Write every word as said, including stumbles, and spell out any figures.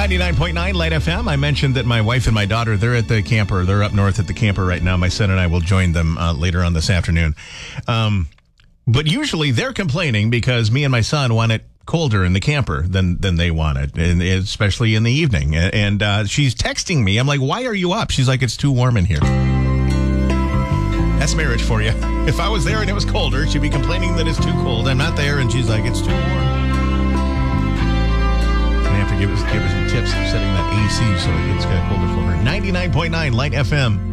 ninety-nine point nine Light F M. I mentioned that my wife and my daughter, they're at the camper. They're up north at the camper right now. My son and I will join them uh, later on this afternoon. Um, but usually they're complaining because me and my son want it colder in the camper than than they want it, and especially in the evening. And uh, she's texting me. I'm like, why are you up? She's like, it's too warm in here. That's marriage for you. If I was there and it was colder, she'd be complaining that it's too cold. I'm not there, and she's like, it's too warm. I have to give us give her some tips of setting that A C so it gets kind of colder for her. ninety-nine point nine Light F M.